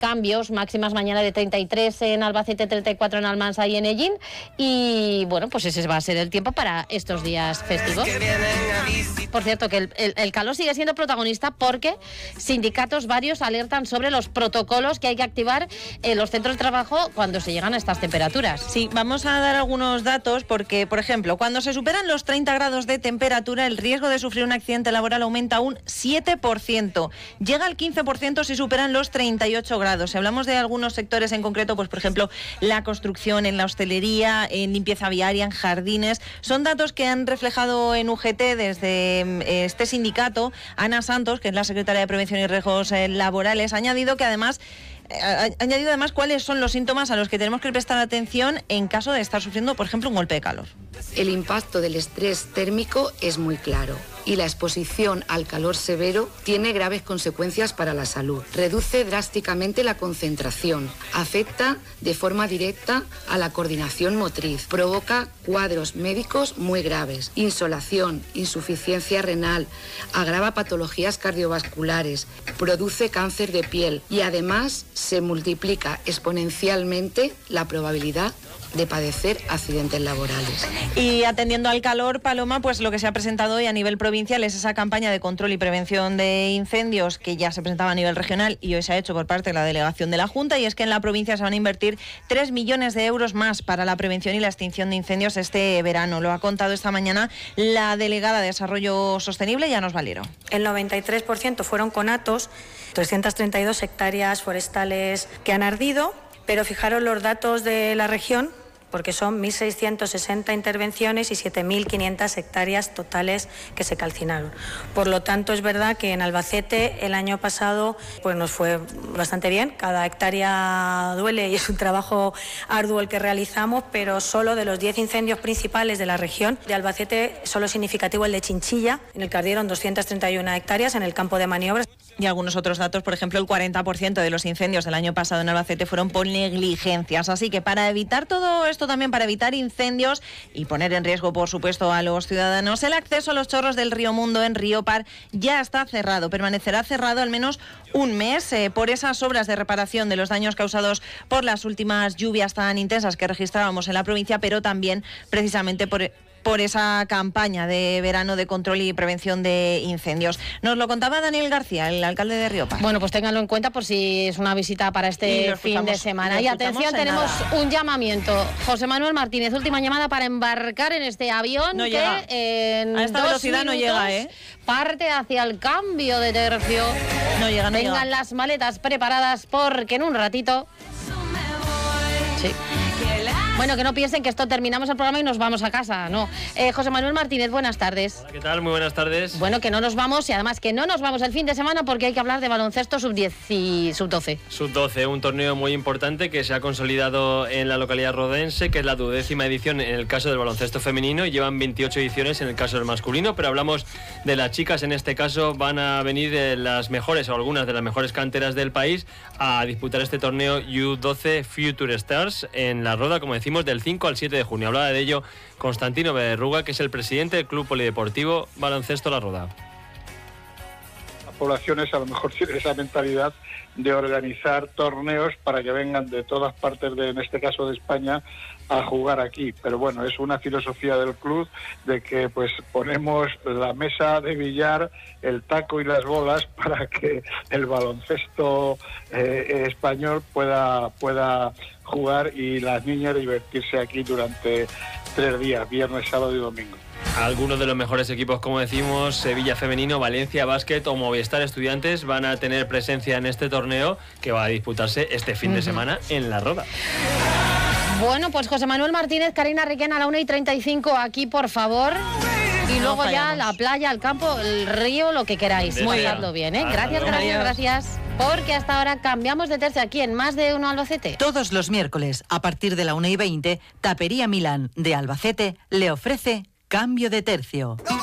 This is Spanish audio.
cambios, máximas mañana de 33 en Albacete, 34 en Almansa y en Ellín, y bueno, pues ese va a ser el tiempo para estos días festivos. Por cierto, que el calor sigue siendo protagonista porque sindicatos varios alertan sobre los protocolos que hay que activar en los centros de trabajo cuando se llegan a estas temperaturas. Sí, vamos a dar algunos datos porque, por ejemplo, cuando se superan los 30 grados de temperatura, el riesgo de sufrir un accidente laboral aumenta un 7%. Llega al 15% si superan los 38 grados. Si hablamos de algunos sectores en concreto, pues por ejemplo, la construcción, en la hostelería, en limpieza viaria, en jardines, son datos que han reflejado en UGT desde este sindicato. Ana Santos, que es la secretaria de Prevención y Riesgos Laborales, ha añadido además cuáles son los síntomas a los que tenemos que prestar atención en caso de estar sufriendo, por ejemplo, un golpe de calor. El impacto del estrés térmico es muy claro y la exposición al calor severo tiene graves consecuencias para la salud. Reduce drásticamente la concentración, afecta de forma directa a la coordinación motriz, provoca cuadros médicos muy graves, insolación, insuficiencia renal, agrava patologías cardiovasculares, produce cáncer de piel y además se multiplica exponencialmente la probabilidad de padecer accidentes laborales. Y atendiendo al calor, Paloma, pues lo que se ha presentado hoy a nivel provincial es esa campaña de control y prevención de incendios que ya se presentaba a nivel regional y hoy se ha hecho por parte de la delegación de la Junta, y es que en la provincia se van a invertir 3 millones de euros más para la prevención y la extinción de incendios este verano. Lo ha contado esta mañana la delegada de Desarrollo Sostenible, Llanos Valero. El 93% fueron conatos, 332 hectáreas forestales que han ardido, pero fijaros los datos de la región, porque son 1.660 intervenciones y 7.500 hectáreas totales que se calcinaron. Por lo tanto, es verdad que en Albacete el año pasado pues nos fue bastante bien. Cada hectárea duele y es un trabajo arduo el que realizamos, pero solo de los 10 incendios principales de la región de Albacete, solo es significativo el de Chinchilla, en el que ardieron 231 hectáreas en el campo de maniobras. Y algunos otros datos, por ejemplo, el 40% de los incendios del año pasado en Albacete fueron por negligencias. Así que para evitar todo esto, también para evitar incendios y poner en riesgo, por supuesto, a los ciudadanos, el acceso a los chorros del Río Mundo en Riopar ya está cerrado. Permanecerá cerrado al menos un mes por esas obras de reparación de los daños causados por las últimas lluvias tan intensas que registrábamos en la provincia, pero también precisamente por esa campaña de verano de control y prevención de incendios. Nos lo contaba Daniel García, el alcalde de Riopar. Bueno, pues ténganlo en cuenta por si es una visita para este fin de semana. Y atención, tenemos un llamamiento. José Manuel Martínez, última llamada para embarcar en este avión no que llega. En a esta velocidad no llega, parte hacia el cambio de tercio. No llega. Tengan las maletas preparadas porque en un ratito... Sí. Bueno, que no piensen que esto terminamos el programa y nos vamos a casa, no. José Manuel Martínez, buenas tardes. Hola, ¿qué tal? Muy buenas tardes. Bueno, que no nos vamos y además que no nos vamos el fin de semana porque hay que hablar de baloncesto sub-10 y sub-12. Sub-12, un torneo muy importante que se ha consolidado en la localidad rodense, que es la 12ª edición en el caso del baloncesto femenino, y llevan 28 ediciones en el caso del masculino, pero hablamos de las chicas. En este caso van a venir las mejores o algunas de las mejores canteras del país a disputar este torneo U12 Future Stars en La Roda, como decimos, del 5 al 7 de junio. Hablaba de ello Constantino Berruga, que es el presidente del Club Polideportivo Baloncesto La Roda. Las poblaciones a lo mejor tienen esa mentalidad de organizar torneos para que vengan de todas partes, en este caso de España, a jugar aquí. Pero bueno, es una filosofía del club de que pues ponemos la mesa de billar, el taco y las bolas para que el baloncesto español pueda jugar y las niñas divertirse aquí durante 3 días, viernes, sábado y domingo. Algunos de los mejores equipos, como decimos, Sevilla Femenino, Valencia Basket o Movistar Estudiantes, van a tener presencia en este torneo que va a disputarse este fin de semana en La Roda. Bueno, pues José Manuel Martínez, Karina Riquén a la 1:35 aquí, por favor. Y luego ya la playa, el campo, el río, lo que queráis. Muy bien, ¿eh? Gracias. Porque hasta ahora cambiamos de tercio aquí en Más de Uno Albacete. Todos los miércoles, a partir de la 1:20, Tapería Milán de Albacete le ofrece cambio de tercio.